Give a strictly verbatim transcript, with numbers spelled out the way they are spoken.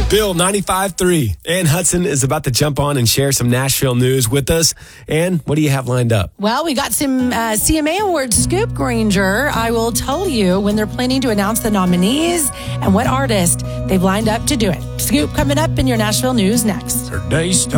Bill ninety-five three. Ann Hudson is about to jump on and share some Nashville news with us. Ann, what do you have lined up? Well, we got some uh, C M A Awards scoop, Granger. I will tell you when they're planning to announce the nominees and what artist they've lined up to do it. Scoop coming up in your Nashville news next. Her day starts.